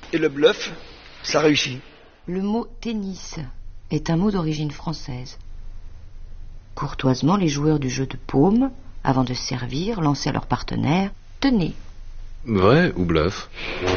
Et le bluff, ça réussit. Le mot tennis est un mot d'origine française. Courtoisement, les joueurs du jeu de paume, avant de servir, lançaient à leur partenaire « Tenez ». Vrai ou bluff?